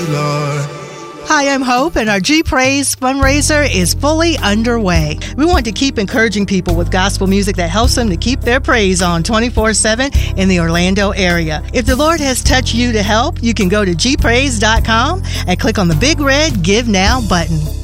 Lord. Hi, I'm Hope, and our G Praise fundraiser is fully underway. We want to keep encouraging people with gospel music that helps them to keep their praise on 24/7 in the Orlando area. If the Lord has touched you to help, you can go to gpraise.com and click on the big red Give Now button.